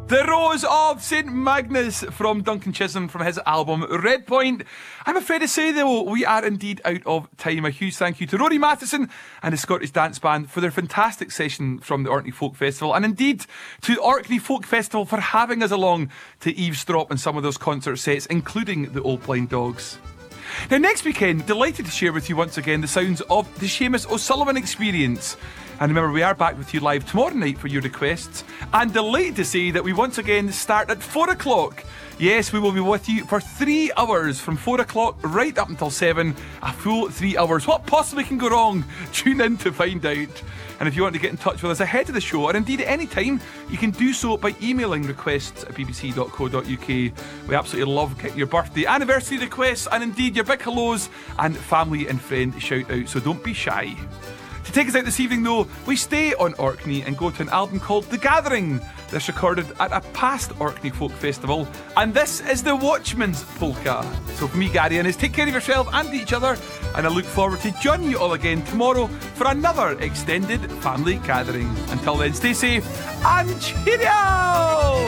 The Rose of St Magnus from Duncan Chisholm from his album Red Point. I'm afraid to say, though, we are indeed out of time. A huge thank you to Rory Matheson and the Scottish Dance Band for their fantastic session from the Orkney Folk Festival, and indeed to Orkney Folk Festival for having us along to eavesdrop on some of those concert sets, including the Old Blind Dogs. Now, next weekend, delighted to share with you once again the sounds of the Seamus O'Sullivan Experience. And remember, we are back with you live tomorrow night for your requests. And delighted to say that we once again start at 4 o'clock. Yes, we will be with you for 3 hours from 4 o'clock right up until 7. A full 3 hours. What possibly can go wrong? Tune in to find out. And if you want to get in touch with us ahead of the show, or indeed at any time, you can do so by emailing requests@bbc.co.uk. We absolutely love getting your birthday, anniversary requests, and indeed your big hellos and family and friend shout out, so don't be shy. To take us out this evening, though, we stay on Orkney and go to an album called The Gathering. This recorded at a past Orkney Folk Festival, and this is the Watchman's Polka. So for me, Gary Innes, take care of yourself and each other, and I look forward to joining you all again tomorrow for another extended family gathering. Until then, stay safe and cheerio!